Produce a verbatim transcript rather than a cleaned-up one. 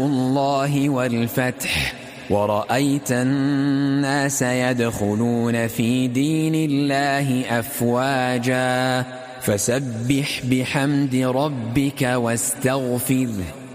الله والفتح ورأيت الناس يدخلون في دين الله أفواجا فسبح بحمد ربك واستغفره